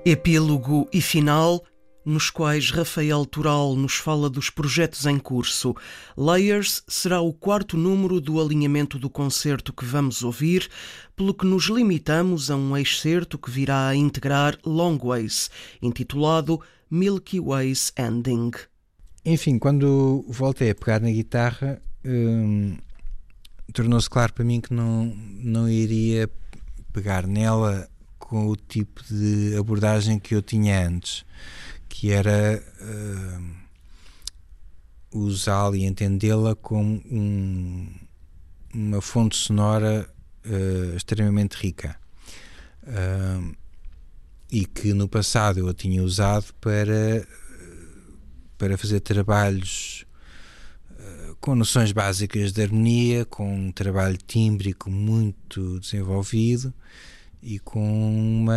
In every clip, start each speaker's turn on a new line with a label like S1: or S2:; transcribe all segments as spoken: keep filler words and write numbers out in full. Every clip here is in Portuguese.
S1: Epílogo e final, nos quais Rafael Toral nos fala dos projetos em curso. Layers será o quarto número do alinhamento do concerto que vamos ouvir, pelo que nos limitamos a um excerto que virá a integrar Long Ways, intitulado Milky Ways Ending.
S2: Enfim, quando voltei a pegar na guitarra, hum, tornou-se claro para mim que não, não iria pegar nela com o tipo de abordagem que eu tinha antes, que era uh, usá-la e entendê-la como um, uma fonte sonora uh, extremamente rica, uh, e que no passado eu a tinha usado para, para fazer trabalhos uh, com noções básicas de harmonia, com um trabalho tímbrico muito desenvolvido e com uma,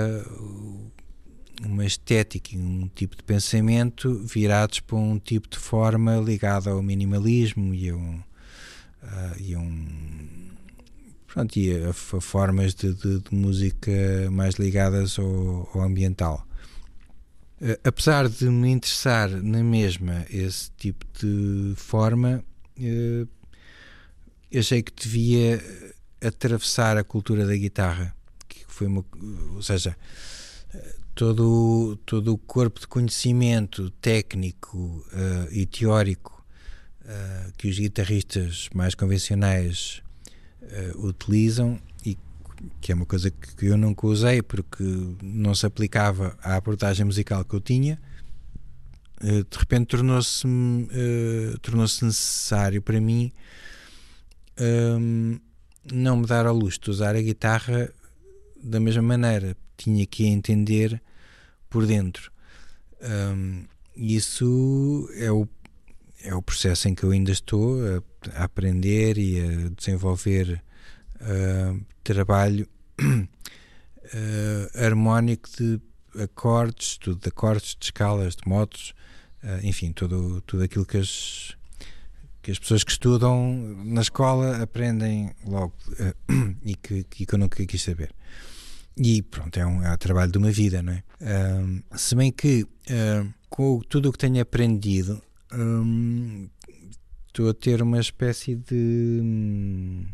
S2: uma estética e um tipo de pensamento virados para um tipo de forma ligada ao minimalismo e a, um, uh, e a, um, pronto, e a, a formas de, de, de música mais ligadas ao, ao ambiental. Uh, apesar de me interessar na mesma esse tipo de forma, uh, achei que devia atravessar a cultura da guitarra. Foi uma, ou seja, todo, todo o corpo de conhecimento técnico uh, e teórico uh, que os guitarristas mais convencionais uh, utilizam, e que é uma coisa que eu nunca usei porque não se aplicava à abordagem musical que eu tinha, uh, de repente tornou-se, uh, tornou-se necessário para mim um, não me dar ao luxo de usar a guitarra da mesma maneira, tinha que entender por dentro. Um, isso é o, é o processo em que eu ainda estou a, a aprender e a desenvolver uh, trabalho uh, harmónico de acordes, tudo de acordes, de escalas, de modos, uh, enfim, tudo, tudo aquilo que as, que as pessoas que estudam na escola aprendem logo uh, e, que, que eu nunca quis saber. E pronto, é um, é um trabalho de uma vida, não é? Um, se bem que uh, com tudo o que tenho aprendido, um, estou a ter uma espécie de um,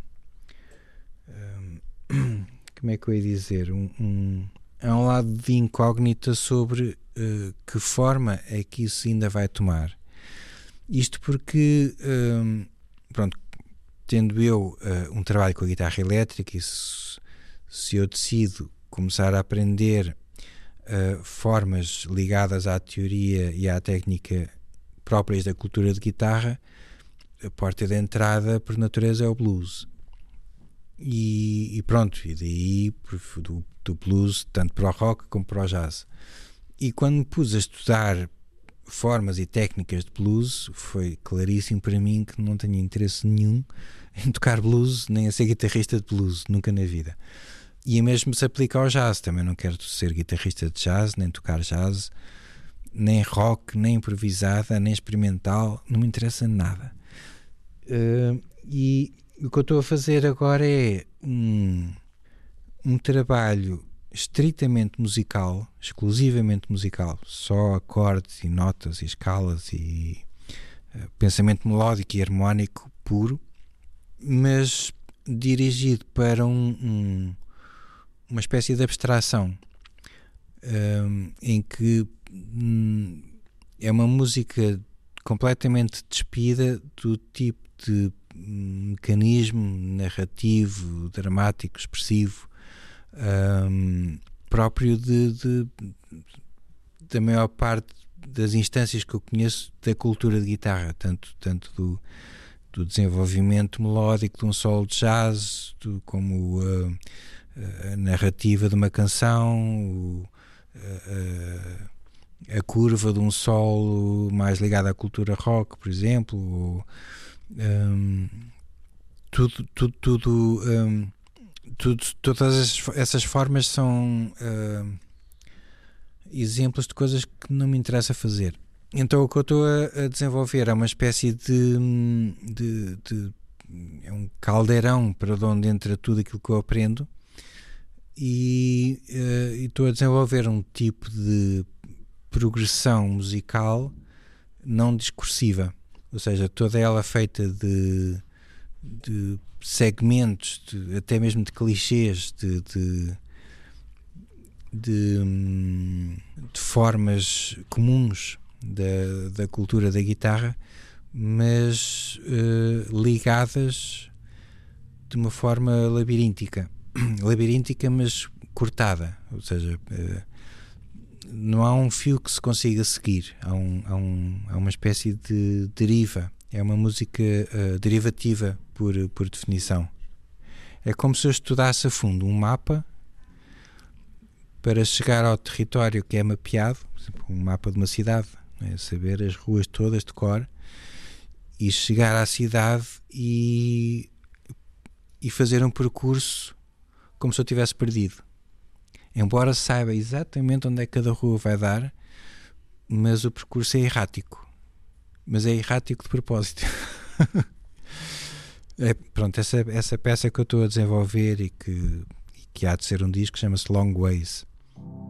S2: um, como é que eu ia dizer? Um, um, há um lado de incógnita sobre uh, que forma é que isso ainda vai tomar. Isto porque, um, pronto, tendo eu uh, um trabalho com a guitarra elétrica, isso, se eu decido começar a aprender uh, formas ligadas à teoria e à técnica próprias da cultura de guitarra, a porta de entrada por natureza é o blues. E, e pronto, e daí do, do blues tanto para o rock como para o jazz. E quando me pus a estudar formas e técnicas de blues, foi claríssimo para mim que não tenho interesse nenhum em tocar blues, nem a ser guitarrista de blues, nunca na vida. E mesmo se aplica ao jazz, também não quero ser guitarrista de jazz, nem tocar jazz, nem rock, nem improvisada, nem experimental, não me interessa nada. Uh, e o que eu estou a fazer agora é um, um trabalho estritamente musical, exclusivamente musical, só acordes e notas e escalas e uh, pensamento melódico e harmónico puro, mas dirigido para um, um, uma espécie de abstração, um, em que um, é uma música completamente despida do tipo de mecanismo narrativo, dramático, expressivo, um, próprio de, de, da maior parte das instâncias que eu conheço da cultura de guitarra, tanto, tanto do, do desenvolvimento melódico de um solo de jazz, do, como uh, a narrativa de uma canção, o, a, a curva de um solo mais ligado à cultura rock, por exemplo, ou, um, tudo, tudo, tudo, um, tudo, todas essas formas são uh, exemplos de coisas que não me interessa fazer. Então o que eu estou a, a desenvolver é uma espécie de, de, de é um caldeirão para onde entra tudo aquilo que eu aprendo, e estou a desenvolver um tipo de progressão musical não discursiva, ou seja, toda ela feita de, de segmentos, de, até mesmo de clichês, de, de, de, de formas comuns da, da cultura da guitarra, mas uh, ligadas de uma forma labiríntica, labiríntica, mas cortada, ou seja, uh, não há um fio que se consiga seguir, há, um, há, um, há uma espécie de deriva, é uma música uh, derivativa por, por definição. É como se eu estudasse a fundo um mapa para chegar ao território que é mapeado, por exemplo, um mapa de uma cidade, é? Saber as ruas todas de cor e chegar à cidade e, e fazer um percurso como se eu tivesse perdido. Embora saiba exatamente onde é que cada rua vai dar, mas o percurso é errático. Mas é errático de propósito. É, pronto, essa, essa peça que eu estou a desenvolver e que, e que há de ser um disco chama-se Long Ways.